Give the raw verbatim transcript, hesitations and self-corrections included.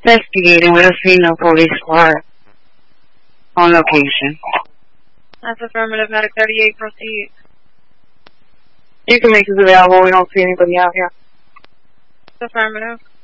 Investigating with a female police squad on location. That's affirmative. Medic thirty-eight, proceed. You can make this available. We don't see anybody out here. That's affirmative.